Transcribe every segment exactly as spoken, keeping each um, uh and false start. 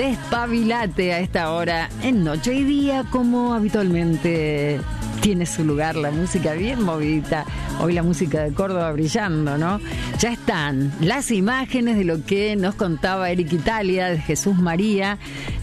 Despabilate a esta hora en Noche y Día, como habitualmente tiene su lugar la música bien movidita. Hoy la música de Córdoba brillando, ¿no? Ya están las imágenes de lo que nos contaba Eric Italia de Jesús María,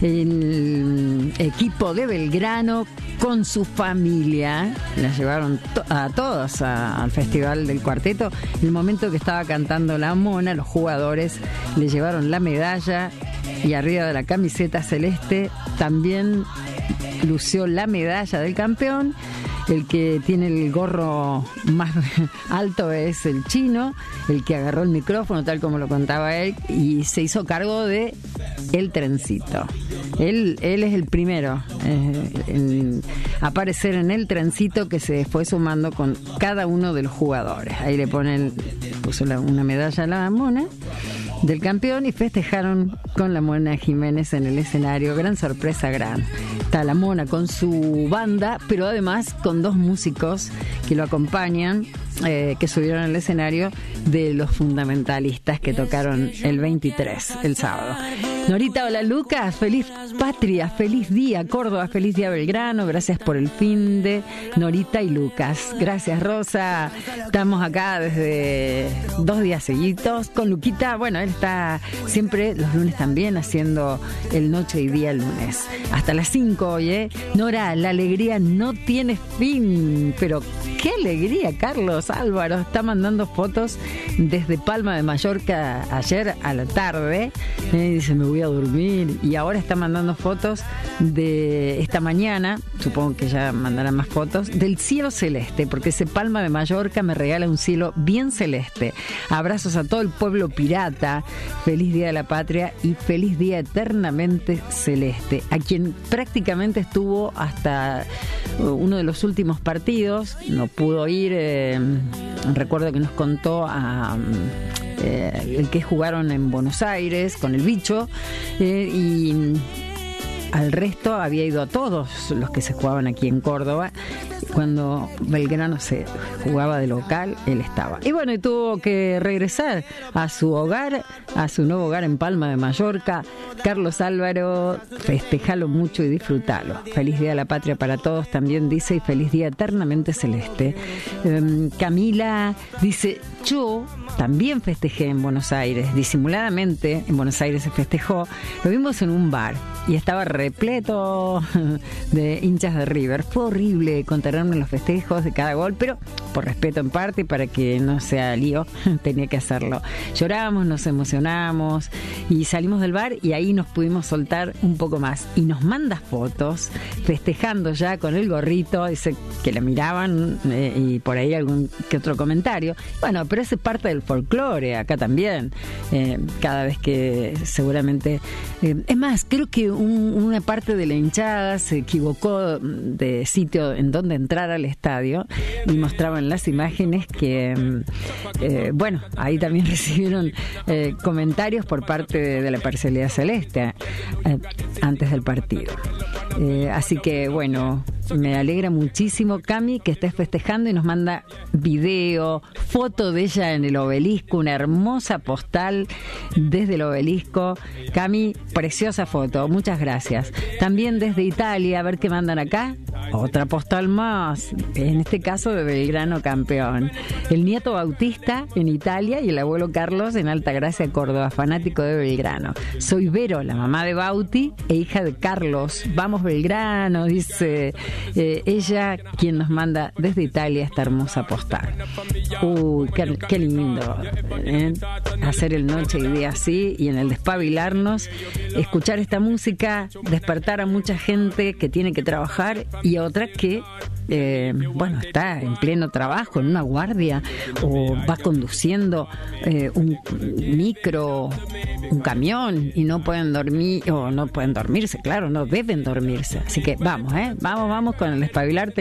el equipo de Belgrano con su familia. La llevaron to- a todos a- al Festival del Cuarteto. El momento que estaba cantando La Mona, los jugadores le llevaron la medalla y arriba de la camiseta celeste también lució la medalla del campeón. El que tiene el gorro más alto es el chino, el que agarró el micrófono, tal como lo contaba él, y se hizo cargo de el trencito. Él, él es el primero eh, en aparecer en el trencito, que se fue sumando con cada uno de los jugadores. Ahí le ponen, puso la, una medalla a la Mona del campeón y festejaron con la Mona Jiménez en el escenario. Gran sorpresa, gran. Está la Mona con su banda, pero además con dos músicos que lo acompañan, eh, que subieron al escenario, de los fundamentalistas que tocaron el veintitrés, el sábado. Norita, hola Lucas, feliz patria, feliz día Córdoba, feliz día Belgrano, gracias por el fin de Norita y Lucas. Gracias Rosa, estamos acá desde dos días seguidos con Luquita. Bueno, él está siempre los lunes también haciendo el Noche y Día lunes, hasta las cinco hoy, ¿eh? Nora, la alegría no tiene fin, pero qué alegría. Carlos Álvaro está mandando fotos desde Palma de Mallorca ayer a la tarde, eh, dice me voy a dormir, y ahora está mandando fotos de esta mañana, supongo que ya mandará más fotos, del cielo celeste, porque ese Palma de Mallorca me regala un cielo bien celeste. Abrazos a todo el pueblo pirata, feliz día de la patria y feliz día eternamente celeste, a quien prácticamente estuvo hasta uno de los últimos partidos, no pudo ir, eh, recuerdo que nos contó a eh, el que jugaron en Buenos Aires con el bicho, eh, y al resto había ido a todos los que se jugaban aquí en Córdoba. Cuando Belgrano se jugaba de local, él estaba. Y bueno, y tuvo que regresar a su hogar, a su nuevo hogar en Palma de Mallorca. Carlos Álvaro, festejalo mucho y disfrutalo. Feliz Día de la Patria para todos, también dice, y feliz día eternamente celeste. Um, Camila dice, yo también festejé en Buenos Aires, disimuladamente en Buenos Aires se festejó. Lo vimos en un bar y estaba repleto de hinchas de River. Fue horrible contarme los festejos de cada gol, pero por respeto en parte y para que no sea lío, tenía que hacerlo. Lloramos, nos emocionamos y salimos del bar y ahí nos pudimos soltar un poco más. Y nos manda fotos festejando ya con el gorrito, dice que la miraban, eh, y por ahí algún que otro comentario. Bueno, pero eso es parte del folclore acá también. Eh, cada vez que seguramente... Eh, es más, creo que un, una parte de la hinchada se equivocó de sitio en donde entrar al estadio y mostraban las imágenes que, eh, bueno, ahí también recibieron eh, comentarios por parte de, de la parcialidad celeste eh, antes del partido. Eh, así que, bueno, me alegra muchísimo, Cami, que estés festejando y nos manda video, foto de ella en el obelisco, una hermosa postal desde el obelisco. Cami, preciosa foto, muchas gracias. También desde Italia, a ver qué mandan acá. Otra postal más, en este caso de Belgrano campeón. El nieto Bautista en Italia y el abuelo Carlos en Altagracia, Córdoba, fanático de Belgrano. Soy Vero, la mamá de Bauti e hija de Carlos. Vamos Belgrano, dice eh, ella, quien nos manda desde Italia esta hermosa postal. Uy, qué, qué lindo, ¿eh? Hacer el Noche y Día así y en el despabilarnos, escuchar esta música, despertar a mucha gente que tiene que trabajar y otra que eh, bueno, está en pleno trabajo, en una guardia, o va conduciendo eh, un micro, un camión, y no pueden dormir, o no pueden dormirse, claro, no deben dormirse. Así que vamos, ¿eh? Vamos, vamos con el despabilarte.